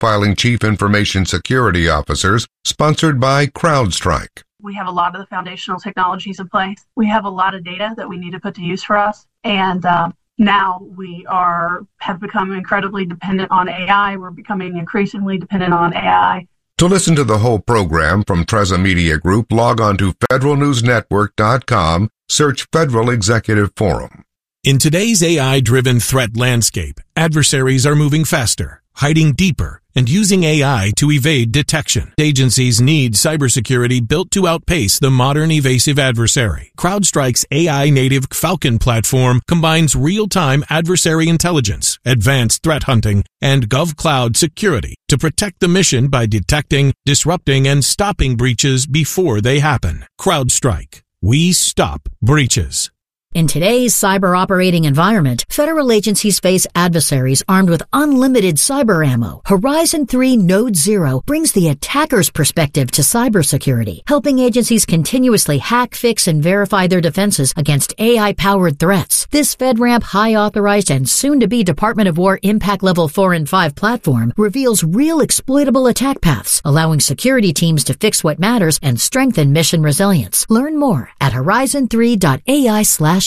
Profiling Chief Information Security Officers, sponsored by CrowdStrike. We have a lot of the foundational technologies in place. We have a lot of data that we need to put to use for us. And now we have become incredibly dependent on AI. We're becoming increasingly dependent on AI. To listen to the whole program from Treza Media Group, log on to federalnewsnetwork.com, search Federal Executive Forum. In today's AI-driven threat landscape, adversaries are moving faster, hiding deeper, and using AI to evade detection. Agencies need cybersecurity built to outpace the modern evasive adversary. CrowdStrike's AI-native Falcon platform combines real-time adversary intelligence, advanced threat hunting, and GovCloud security to protect the mission by detecting, disrupting, and stopping breaches before they happen. CrowdStrike. We stop breaches. In today's cyber operating environment, federal agencies face adversaries armed with unlimited cyber ammo. Horizon 3 Node 0 brings the attacker's perspective to cybersecurity, helping agencies continuously hack, fix, and verify their defenses against AI-powered threats. This FedRAMP high-authorized and soon-to-be Department of War Impact Level 4 and 5 platform reveals real exploitable attack paths, allowing security teams to fix what matters and strengthen mission resilience. Learn more at horizon3.ai/federal.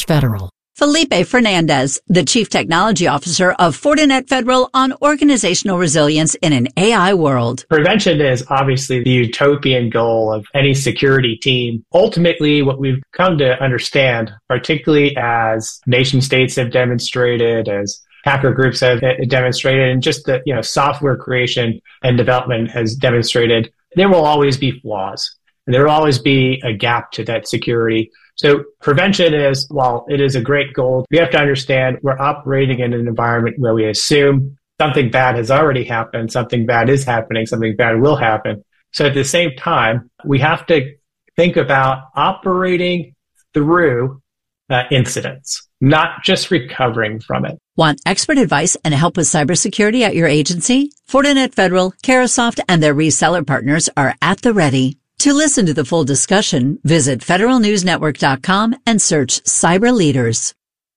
Felipe Fernandez, the Chief Technology Officer of Fortinet Federal, on organizational resilience in an AI world. Prevention is obviously the utopian goal of any security team. Ultimately, what we've come to understand, particularly as nation states have demonstrated, as hacker groups have demonstrated, and just the software creation and development has demonstrated, there will always be flaws. And there will always be a gap to that security. So prevention is, while it is a great goal, we have to understand we're operating in an environment where we assume something bad has already happened, something bad is happening, something bad will happen. So at the same time, we have to think about operating through incidents, not just recovering from it. Want expert advice and help with cybersecurity at your agency? Fortinet Federal, Carahsoft, and their reseller partners are at the ready. To listen to the full discussion, visit federalnewsnetwork.com and search Cyber Leaders.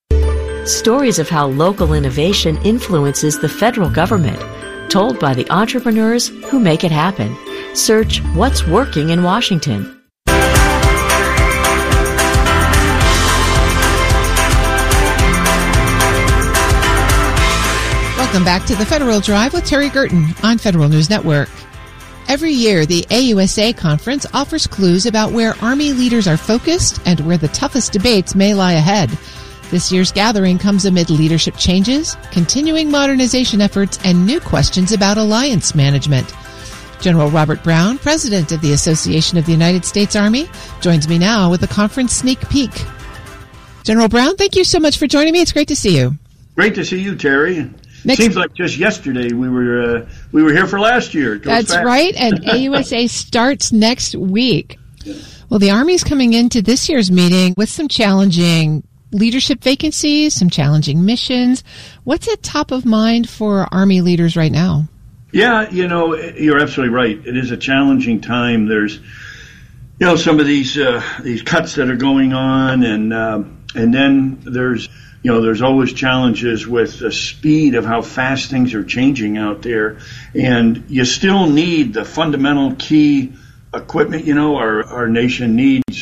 Stories of how local innovation influences the federal government, told by the entrepreneurs who make it happen. Search What's Working in Washington. Welcome back to the Federal Drive with Terry Gerton on Federal News Network. Every year, the AUSA Conference offers clues about where Army leaders are focused and where the toughest debates may lie ahead. This year's gathering comes amid leadership changes, continuing modernization efforts, and new questions about alliance management. General Robert Brown, president of the Association of the United States Army, joins me now with a conference sneak peek. General Brown, thank you so much for joining me. It's great to see you. Great to see you, Terry. Seems like just yesterday we were here for last year. That's fast. Right, and AUSA starts next week. Well, the Army's coming into this year's meeting with some challenging leadership vacancies, some challenging missions. What's at top of mind for Army leaders right now? Yeah, you're absolutely right. It is a challenging time. There's, some of these cuts that are going on, and then there's always challenges with the speed of how fast things are changing out there. And you still need the fundamental key equipment. Our nation needs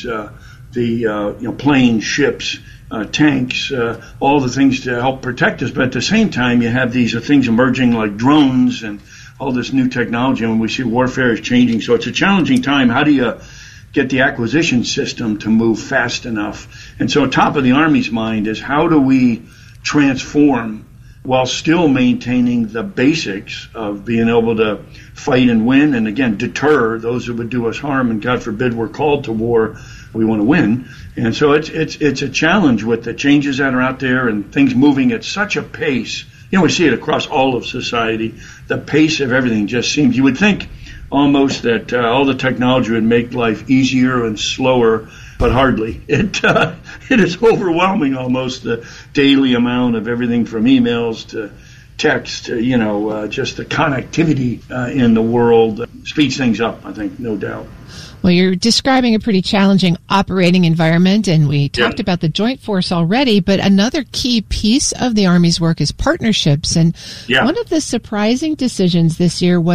the planes, ships, tanks, all the things to help protect us. But at the same time, you have these things emerging like drones and all this new technology. And we see warfare is changing. So it's a challenging time. How do you get the acquisition system to move fast enough? And so top of the Army's mind is how do we transform while still maintaining the basics of being able to fight and win and, again, deter those who would do us harm. And God forbid we're called to war, we want to win. And so it's a challenge with the changes that are out there and things moving at such a pace. We see it across all of society. The pace of everything just seems, you would think almost that all the technology would make life easier and slower, but hardly. It is overwhelming almost, the daily amount of everything from emails to text, just the connectivity in the world speeds things up, I think, no doubt. Well, you're describing a pretty challenging operating environment, and we talked about the Joint Force already, but another key piece of the Army's work is partnerships. And one of the surprising decisions this year was